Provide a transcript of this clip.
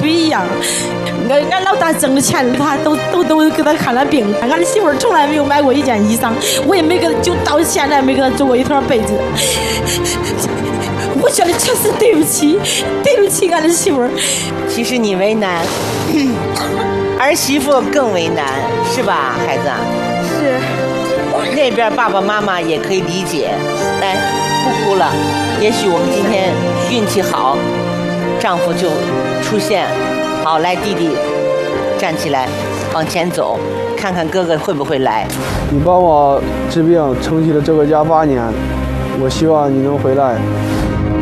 不一样。俺老大挣的钱，他都给他看了病，俺的媳妇儿从来没有买过一件衣裳，我也没给他，就到现在没给他做过一条被子。我觉得确实对不起俺的媳妇儿。 其实你为难，儿媳妇更为难，是吧，孩子？ 是。 那边爸爸妈妈也可以理解，来，不哭了。也许我们今天运气好，丈夫就出现。好，来，弟弟站起来，往前走，看看哥哥会不会来。 你帮我治病，撑起了这个家8年，我希望你能回来。